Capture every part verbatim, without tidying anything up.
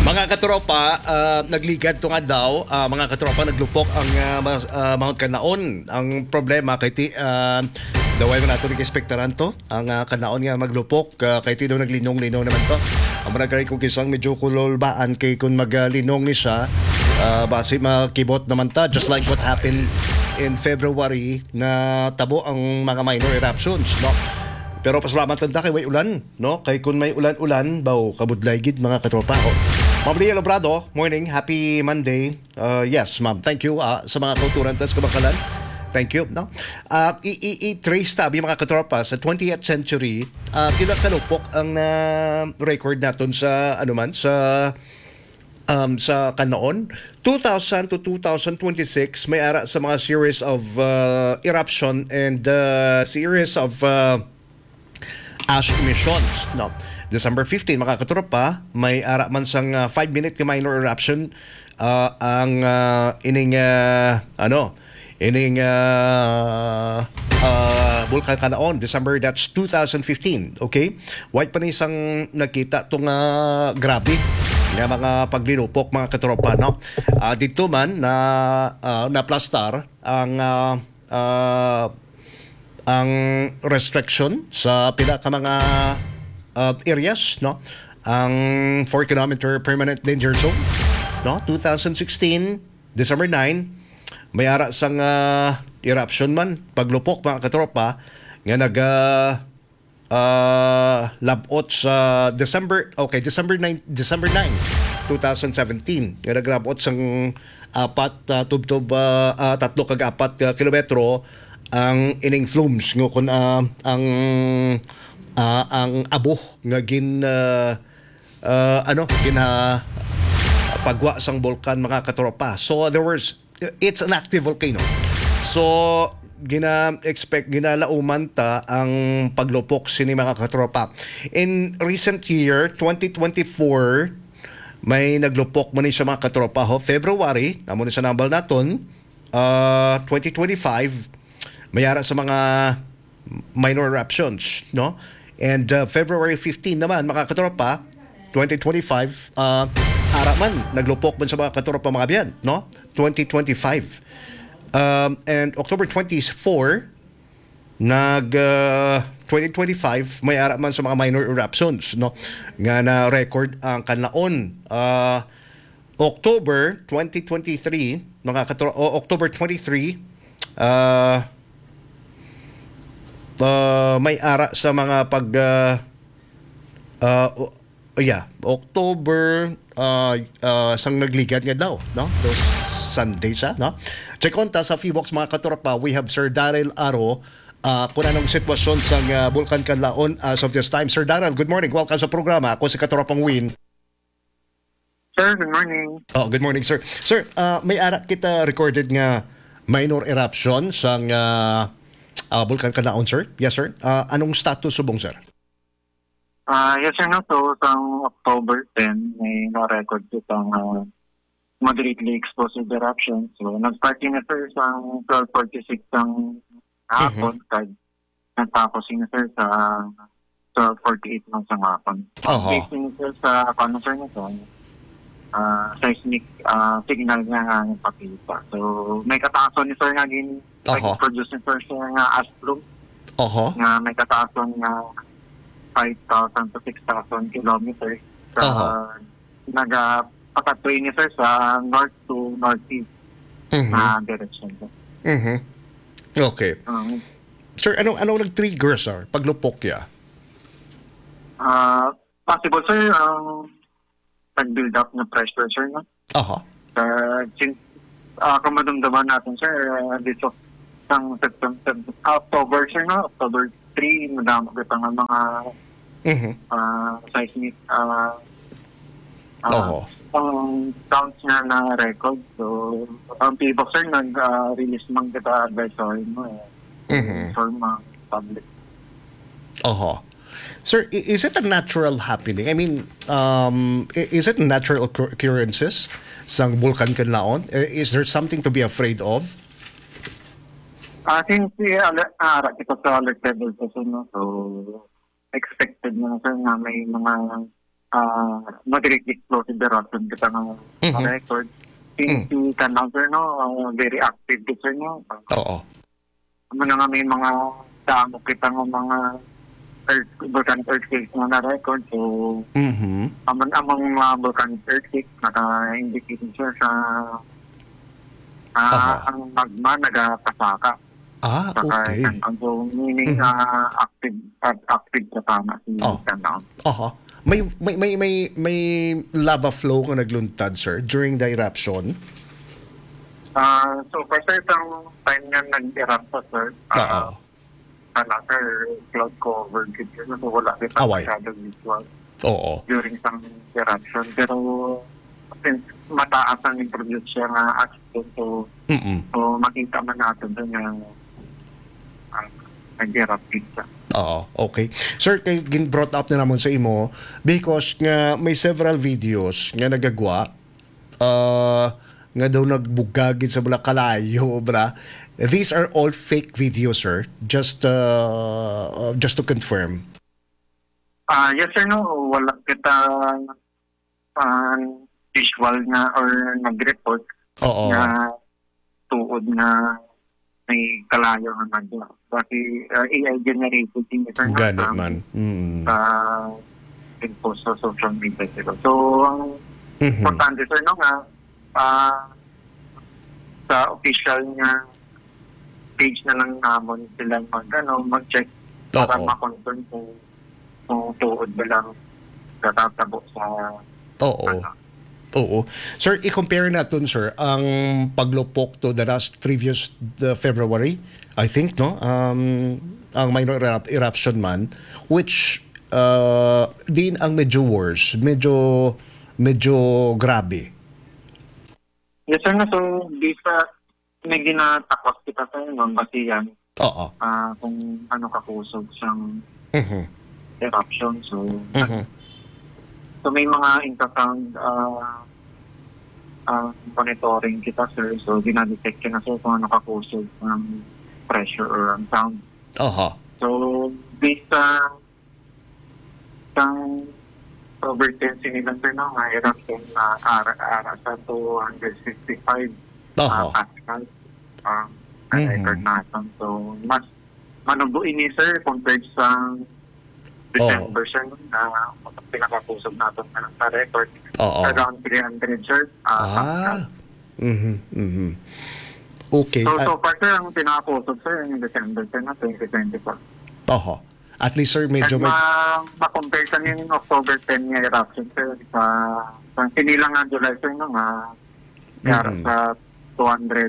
Mga katropa, uh, nagligad to nga daw, uh, mga katropa naglupok ang uh, uh, Mount Kanaon. Ang problema kay ti uh, daway man nato nag-expectaran to. Ang uh, Kanaon nga maglupok uh, kay ti daw naglinong-linong naman to. Ang maragay kung kisang medyo kulolbaan kay kung maglinong ni siya, uh, base makibot naman ta, just like what happened in February na tabo ang mga minor eruptions, no? Pero pasalamat ta kay may ulan, no? Kay kung may ulan-ulan, baw kabudlay gid mga katropa. Oh. Ma'am Lia Lobrado, morning, happy Monday. Uh, yes, ma'am, thank you uh, sa mga kauturantes kabakalan. Thank you, no? Uh, i-trace tabi mga katropa sa twentieth century, uh, kinakalupok ang uh, record naton sa ano man sa um, sa Kanaon. two thousand to twenty twenty-six may ara sa mga series of uh, eruption and uh, series of uh, ash emissions, no? December fifteenth, mga katropa, may ara man sang uh, five minute minor eruption uh, ang uh, ining uh, ano, ining uh, uh, Bulkan Kanaon, December, that's two thousand fifteen, okay? White pa na isang nakita itong uh, grabe nga mga paglinupok, mga katropa, no? Uh, dito man na uh, na-plastar ang uh, uh, ang restriction sa pila ka mga uh, areas, no? Ang four kilometer permanent danger zone, no? twenty sixteen, December ninth, may ara sang uh, eruption man, paglupok mga katropa, nga nag uh, uh, labot sa December, okay, December ninth, December ninth, twenty seventeen, nga naglabot sang apat, uh, tubtob, uh, uh, tatlo kag apat uh, kilometro ang ining flumes ngo kun uh, ang uh, ang abo nga gin uh, uh, ano gina pagwa sang bulkan, mga katropa. So there was, it's an active volcano. So gina expect ginalauman ta ang paglupok sini, mga katropa. In recent year twenty twenty-four may naglupok man ni sa mga katropa ho, February amo ni sa nambal naton, uh, twenty twenty-five mayara sa mga minor eruptions, no? And uh, February fifteenth naman, mga katropa, twenty twenty-five, uh, ara man, naglupok man sa mga katropa mga biyan, no? twenty twenty-five. Um, and October twenty-fourth, nag uh, twenty twenty-five, may ara man sa mga minor eruptions, no? Nga na record ang Kanaon. Uh, October twenty twenty-three, mga katropa, o October twenty-third, uh, Uh, may ara sa mga pag uh, uh, uh, yeah, October uh, uh, sang nagligad nga daw, no? Those Sundays, ha, no? Check on ta sa Feebox, mga katropa. We have Sir Daryl Aro, uh, kung anong sitwasyon sa uh, Bulkan Kanaon as of this time. Sir Daryl, good morning. Welcome sa programa. Ako si Katropang Win. Sir, good morning. Oh, good morning, sir. Sir, uh, may ara kita recorded nga minor eruption sa uh, Uh, Bulkan Kanaon, sir? Yes, sir. Uh, anong status subong, sir? Uh, yes, sir. No? So, sang October tenth, may na-record itong uh, moderately explosive eruption. So, nag-start na, sir, sa twelve forty-six ang hapon. Mm-hmm. Kahit nagtapos na, sir, sa twelve forty-eight ng sang hapon. Uh-huh. Based na, sir, sa paano, sir, nito, uh, seismic uh, signal nga nga yung pakita. So, may kataason ni sir nga gin Uh-huh. nag-produce ni first nga ash plume, uh-huh. nga may kataason nga five thousand to six thousand kilometers sa uh-huh. nagapakatway ni sir sa north to northeast mm-hmm. na direction. Mm-hmm. Okay. Um, sir, anong anong nag-trigger, sir, paglupok ya? Uh, possible, sir, ang um, nag-build up na pressure, sir, no? Aha. Uh-huh. Uh, since uh, kung madamdaman natin, sir, uh, dito sang September, October, sir, no? October third, madama kita nga mga mm-hmm. uh, seismic uh, uh, uh-huh. ang counts nga na record. So, ang P B O C, sir, nag-release uh, man kita advisory mo eh, mm-hmm. for mga public. Uh-huh. Sir, is it a natural happening? I mean, um, is it natural occurrences sa Bulkan Kanaon? Is there something to be afraid of? I think yeah, uh, kita sa alert level po, so, no? So expected na, sir, na may mga uh, moderate explosive eruption kita ng Mhm. record. Since si Canal, sir, no, uh, very active din, sir, no. Oo. Ano na nga may mga damo kita ng mga earth, volcanic earthquakes na na-record. So, Mhm. amang amang mga volcanic earthquakes, naka-indicate siya sa Aha. ah ang magma nagapasaka. Ah, Saka okay. Canal. So, meaning Mhm. ah, active, at active sa tama si Oh. Canal. Aha. May may may may may lava flow nga nagluntad, sir, during the eruption. Ah, so, kasi itong time nga nag-erupt pa, sir, ah, Oo. sana, sir, cloud covered. Kasi so, wala kita Away. masyadong visual Oo. during some eruption. Pero, since mataas ang introduce siya nga accident, so, Mm. so makita man natin doon yung uh, nag-erupt din siya. Oo, okay. Sir, kay gin brought up na namon sa imo because nga may several videos nga nagagwa uh, nga daw nagbugagin sa mula kalayo, bra. These are all fake videos, sir. Just uh, uh, just to confirm. Ah, yes, sir, no, wala kita uh, visual na or nag-report Oo. na tuod na may kalayo na nag kasi uh, A I generated din ito na Ganit man. Mm. sa post sa social media sila. So, ang Mhm. importante, sir, no, nga ah, sa official nga page na lang namon sila mag, ano, mag-check para Oo. ma-confirm kung, kung tuod ba lang katatabo sa Oo. ano. Oo. Sir, i-compare natin, sir, ang paglupok to the last previous the February, I think, no? Um, ang minor erup- eruption man, which uh, din ang medyo worse, medyo medyo grabe. Yes, sir, no, so, di sa may ginatakot kita sa inyo, basihan Oo. ah, kung ano kakusog siyang Mhm. eruption. So, Mhm. so may mga infrasound uh, uh, monitoring kita, sir. So, dinadetect ka na, sir, kung ano kakusog ng pressure or ang sound. Aha. So, based sa isang over tension nila, sir, no, nga eruption na ara-ara sa two sixty-five uh, Aha. Pascal. Um, Mhm. record natin. So, mas manubuin ni, sir, compared sa December, sir, na pinakakusog natin na sa record. Oo. Around three hundred, sir. Uh, Pascal. Ah. Mhm. Mhm. Okay. So, Ah, so far, sir, ang pinakakusog, sir, yung December, sir, na twenty twenty-four. Aha. At least, sir, medyo And may... ma ma-compare sa yung October tenth nga eruption, sir, sa sa sinilang nga July, sir, no, nga kaya Mhm. sa two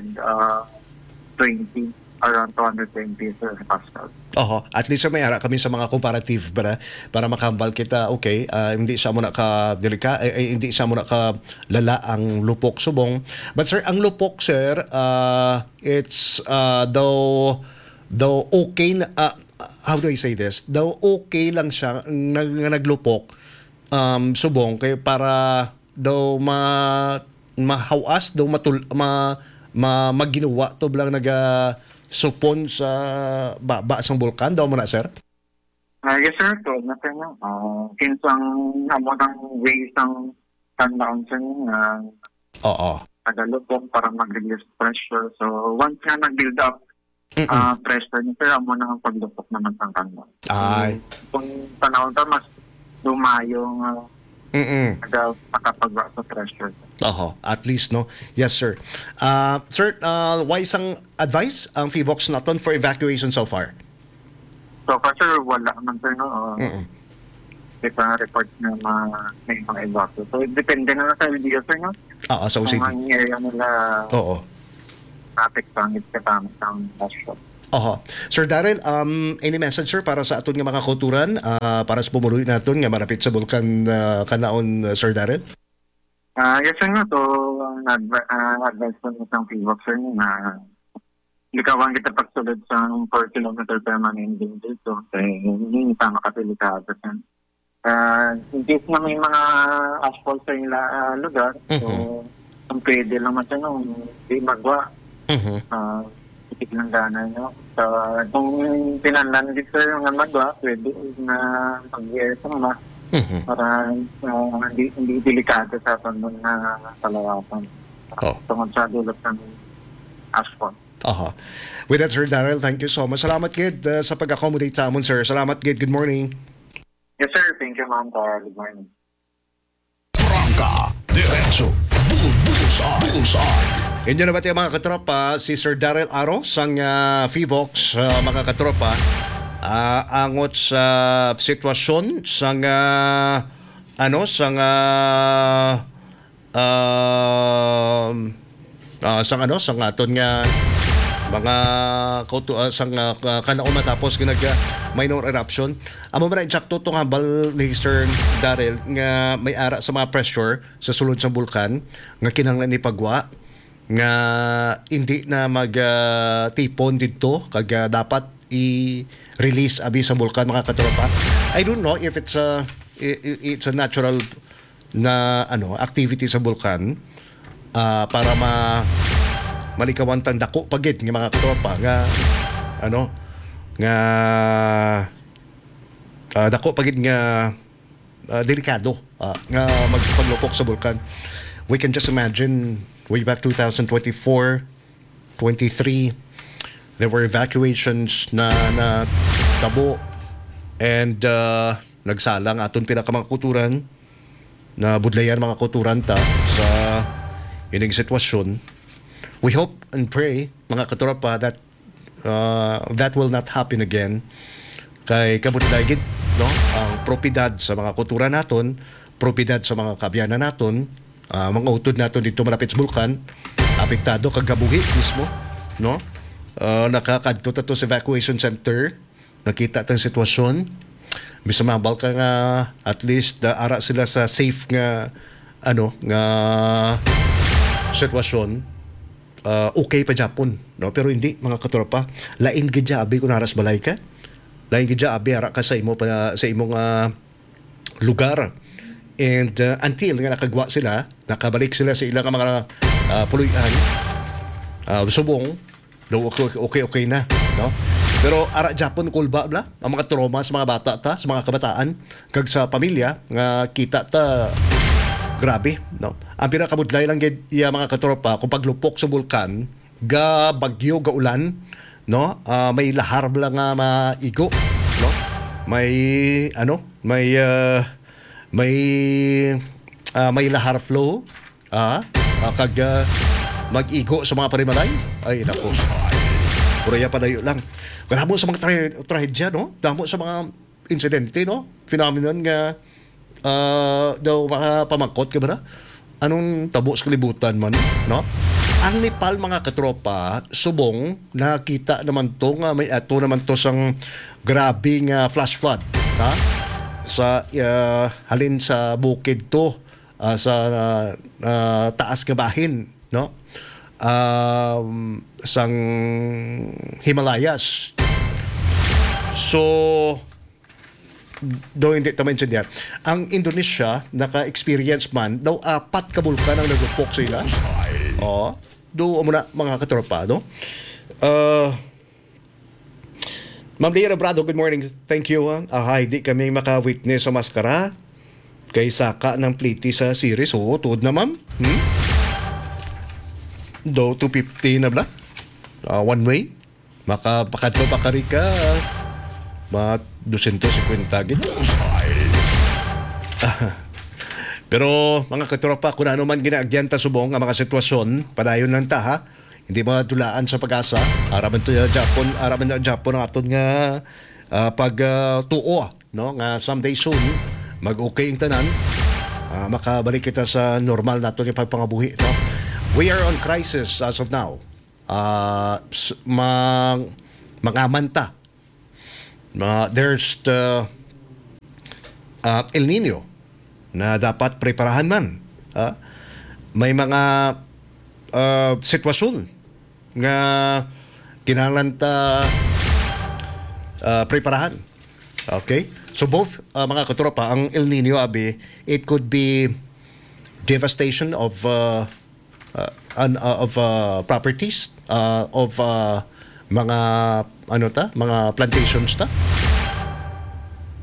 twenty, around two twenty, sir, Pascal. Oho, at least sa may ara kami sa mga comparative para para makambal kita, okay, ah, hindi sa mo na ka delika eh, eh, hindi sa mo na ka lala ang lupok subong. But sir, ang lupok, sir, uh, it's uh, daw daw okay na ah, how do I say this? Daw okay lang siya nag, naglupok um subong kay para daw ma mahawas daw matul ma, ma maginawa to blang naga supon sa baba sang bulkan daw mo na, sir? Ah, yes, sir, so, na, sir, no, uh, since ang amo ng ways ng sundown, sir, na Oo. tagalupok para mag-release pressure. So, once nga nag-build up Mm-mm. uh, pressure niya, sir, amo na ang paglupok naman ng sundown. Ay. So, kung panahon ka, mas lumayo nga Mm-mm. uh, nakapag sa pressure. Oho, at least, no? Yes, sir. Uh, sir, uh, why isang advice ang Fivox naton for evacuation so far? So, far, sir, wala naman, sir, no? Uh, Mm-mm. Kita report na mga, may mga evacuate. So, depende na lang sa video, sir, no? Oo, sa O C Kung D. ang area nila Oo. napektuhan, it's katama sa last shot. Oho. Sir Daryl, um, any message, sir, para sa aton nga mga kauturan, uh, para sa pumuloy naton nga marapit sa bulkan uh, kanaon, uh, Sir Daryl? Ah, yes, sir, no? So, ang adv- uh, advice ko ng P-Box, sir, na likawan kita pagsulod sa four kilometer permanent din dito. Kaya hindi pa makapilitado, sir. Uh, in case na may mga asphalt sa ila, uh, lugar, so, Mhm. kung pwede lang man, no, hindi magwa. Mhm. Uh, itig lang gana nyo. So, kung pinanlan din, sir, nga magwa, pwede na mag-air sa mga Mhm. para uh, hindi, hindi delikado sa atin na kalawakan Oh. tungkol sa dulot ng asphalt. Aha. With that, Sir Daryl, thank you so much. Salamat, Gid, uh, sa pag-accommodate sa amon, sir. Salamat, Gid. Good morning. Yes, sir. Thank you, ma'am. Tara, good morning. Prangka, diretso, bul bullseye, bullseye. Inyo na ba tayo mga katropa, si Sir Daryl Aros, ang uh, Fevox, uh, mga katropa, uh, angot sa sitwasyon sang uh, ano, sang uh, um, uh, sang ano, sang aton nga mga kauto uh, sang uh, kanaon matapos ginag uh, minor eruption. Amo man eksakto tong hambal ni Sir Daryl nga may ara sa mga pressure sa sulod sa bulkan nga kinahanglan ni pagwa nga hindi na mag uh, tipon didto kag uh, dapat i-release abi sa bulkan, mga katropa. I don't know if it's a i- i- it's a natural na ano activity sa bulkan uh, para ma malikawan tang dako pagid nga mga katropa nga ano nga uh, dako pagid nga uh, delikado uh, nga magpaglupok sa bulkan. We can just imagine way back twenty twenty-four, twenty-three, there were evacuations na na tabo and uh, nagsalang aton pila ka mga kuturan na budlayan mga kuturan ta sa ining sitwasyon. We hope and pray, mga katropa, that uh, that will not happen again. Kay kabutlaygid, no? Ang propidad sa mga kultura naton, propidad sa mga kabyanan naton, uh, mga utod naton dito malapit sa bulkan, apektado kagabuhi mismo, no? Uh, nakakadto ta to sa evacuation center, nakita tang sitwasyon. Bisa mabal ka nga at least uh, ara sila sa safe nga ano nga sitwasyon. Uh, okay pa Japon, no? Pero hindi, mga katropa, lain gid abi kung naras balay ka, lain gid abi ara ka sa imo pa sa imong uh, lugar, and uh, until nga nakagwa sila, nakabalik sila sa ilang mga uh, puluyan, uh, subong do okay, okay okay na, no? Pero ara Japon kulba bla ang mga trauma sa mga bata ta, sa mga kabataan kag sa pamilya nga kita ta grabe, no? Ang pinakabudlay lang gid iya mga katropa kung paglupok sa bulkan, ga bagyo ga ulan, no? Uh, may lahar lang nga maigo, no? May ano, may uh, may uh, may lahar flow, ah, uh, kag uh, mag-igo sa mga parimalay. Ay nako. Puraya padayo lang. Damo sa mga tra- trahedya, no? Damo sa mga insidente, no? Phenomenon nga uh, daw makapamangkot ka ba na? Anong tabo sa kalibutan man, no? Ang Nepal, mga katropa, subong, nakita naman to nga may ato naman to sang grabe nga flash flood, ha? Sa uh, halin sa bukid to, uh, sa uh, uh, taas nga bahin, no? Um, sang Himalayas. So, do hindi ta mention yan. Ang Indonesia, naka-experience man, daw apat ka bulkan ang nagupok sila. Oo. Do muna mga katropa, no? Uh, Ma'am Leah Brado, good morning. Thank you. Uh, hi, di kami maka-witness sa maskara kay saka ng pliti sa series. Oo, tuod na ma'am. Hmm? Do two fifty na bla? Uh, one way. Makapakadto pa ka rin ka. Mga two fifty gid. Pero mga katropa, kung ano man ginaagyan ta subong ang mga sitwasyon, padayon lang ta ha. Hindi mga dulaan sa pag-asa. Araman to Japon, araman na Japon ang aton nga uh, pag uh, tuo, no? Nga someday soon mag-okay ang tanan. Uh, makabalik kita sa normal nato yung pagpangabuhi, no? We are on crisis as of now. Uh, mang mangamanta. Uh, there's the uh, El Nino na dapat preparahan man. Uh, may mga uh, sitwasyon nga kinahanglan ta uh, preparahan. Okay? So both uh, mga katropa, ang El Nino abi, it could be devastation of uh, uh, un, uh, of uh, properties, uh, of uh, mga ano ta, mga plantations ta.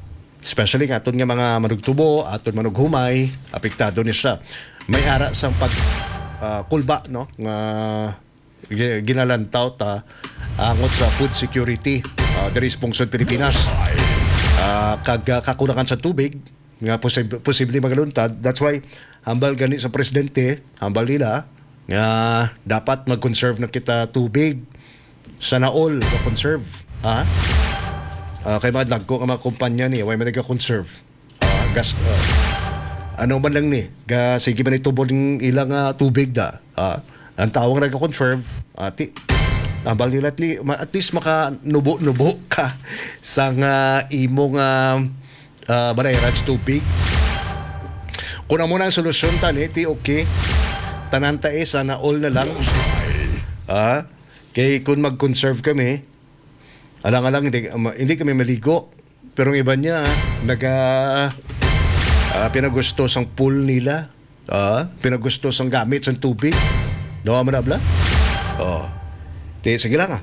especially nga aton nga mga manugtubo, aton manughumay, apektado ni siya. May ara sang pag uh, kulba no nga gi- ginalantaw ta angot sa food security uh, diri sa pungsod Pilipinas. Uh, kag uh, kakulangan sa tubig nga posib- posible magaluntad. That's why hambal gani sa presidente, hambal nila nga dapat mag-conserve na kita tubig sa naol na conserve. Ha? Uh, kay mga dagko nga mga kumpanya ni, way man nagka-conserve. Uh, gas, uh, ano man lang ni, ga, sige man itubo ng ilang uh, tubig da. Uh, ang tawag nagka-conserve, ati, ambal nila at, li, at least maka-nubo-nubo ka sa nga imong uh, uh, banayaran sa tubig. Kung na muna ang solusyon tani, ti okay, tananta eh, sana all na lang. Ah, kay kung mag-conserve kami, alang-alang hindi, um, hindi kami maligo. Pero ang iba niya, naga uh, pinagusto sang pool nila. Uh, pinagusto sang gamit sang tubig. No, manabla? Oh. Di, sige lang ah.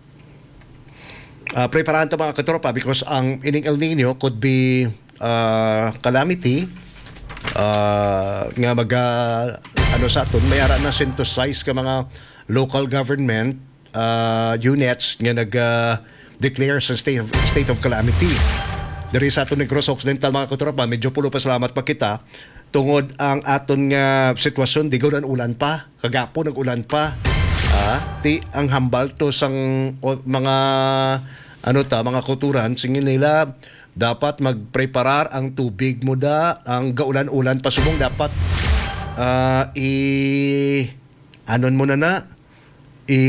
Uh, preparahan ta mga katropa because ang ining El Nino could be uh, calamity uh, nga mag uh, ano sa aton, may ara na synthesize ka mga local government uh, units nga nag uh, declare sa state of, state of calamity. Dari sa aton Negros Occidental mga katropa, medyo pulo pa salamat pa kita tungod ang aton nga sitwasyon di gawdan ulan pa, kagapo nag-ulan pa. Ah, ti ang hambal to sang o, mga ano ta, mga kuturan singin nila dapat magpreparar ang tubig mo da, ang gaulan-ulan pasubong dapat uh, i anon mo na na i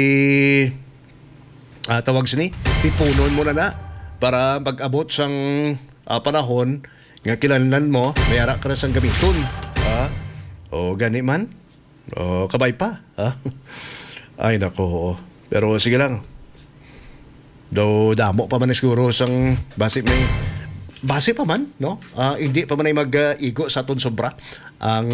uh, tawag sini tipunon mo na na para pag-abot sang uh, panahon nga kilanlan mo mayara ka na sang gamiton. Ah, o gani man o kabay pa. Ah. Ay nako. Pero sige lang. Do damo pa man siguro sang base may base pa man, no? Uh, hindi pa man ay mag-igo sa aton sobra ang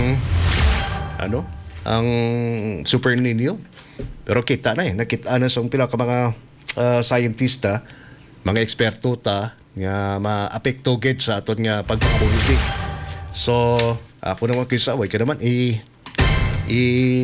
ano, ang Super Nino. Pero kita na eh, nakita na sa pila ka mga uh, scientista, mga eksperto ta nga maapekto gid sa aton nga pagpakabuhi. So, ako naman kisa way ka naman i i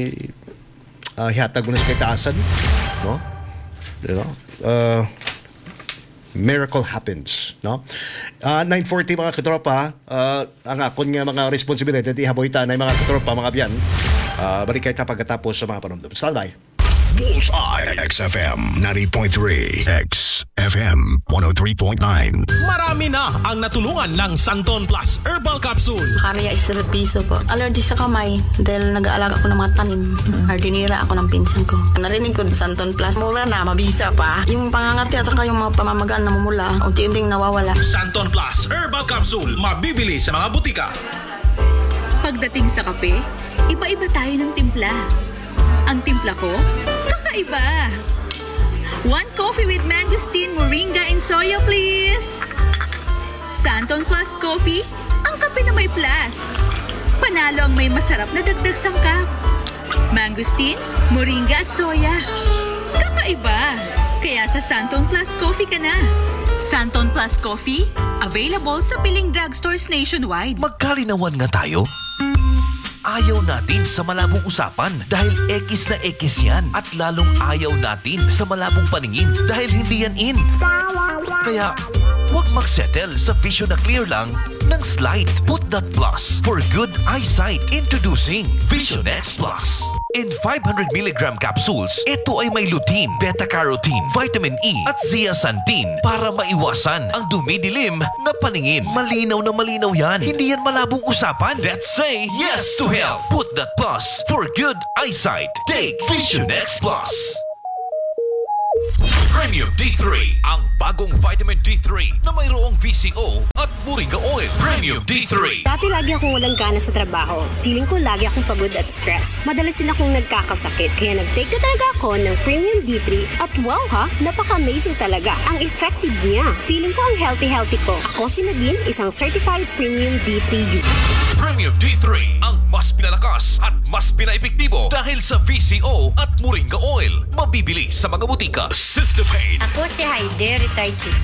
uh, hihatag mo na sa kitaasan, no? You know, uh, miracle happens, no? Uh, nine forty mga katropa, uh, ang akon nga mga responsibilidad ihaboy tanay mga katropa, mga biyan. Uh, balik kayo pagkatapos sa mga panumdum. Stand by. Bullseye X F M ninety point three, X F M one oh three point nine. Marami na ang natulungan ng Santon Plus Herbal Capsule. Karya is piso po. Allergy sa kamay dahil nag-aalaga ako ng mga tanim. Hardinira ako ng pinsan ko. Narinig ko Santon Plus. Mura na, mabisa pa. Yung pangangati at saka yung mga pamamagaan na mamula, unti-unting nawawala. Santon Plus Herbal Capsule. Mabibili sa mga butika. Pagdating sa kape, iba-iba tayo ng timpla. Ang timpla ko, kakaiba. One coffee with mangosteen, moringa, and soya, please. Santon Plus Coffee, ang kape na may plus. Panalo ang may masarap na dagdag sangkap. Mangosteen, moringa, at soya. Kakaiba. Kaya sa Santon Plus Coffee ka na. Santon Plus Coffee, available sa piling drugstores nationwide. Magkalinawan nga tayo. Ayaw natin sa malabong usapan dahil X na X yan. At lalong ayaw natin sa malabong paningin dahil hindi yan in. Kaya, huwag magsettle sa vision na clear lang ng Slide. Put that plus for good eyesight. Introducing Vision X Plus. In five hundred milligram capsules, ito ay may lutein, beta-carotene, vitamin E at zeaxanthin para maiwasan ang dumidilim na paningin. Malinaw na malinaw yan. Hindi yan malabong usapan. Let's say yes to health. Put that plus for good eyesight. Take Vision X Plus. Premium D three, ang bagong vitamin D three na mayroong V C O at moringa oil. Premium D three. Dati lagi akong walang gana sa trabaho. Feeling ko lagi akong pagod at stress. Madalas din akong nagkakasakit. Kaya nag-take na talaga ako ng Premium D three. At wow ha, napaka-amazing talaga. Ang effective niya. Feeling ko ang healthy-healthy ko. Ako si Nadine, isang certified Premium D three user. Premium D three, ang mas pinalakas at mas pinaepektibo dahil sa V C O at moringa oil. Mabibili sa mga butika. Sister Pain. Ako si Heidi, retired teacher.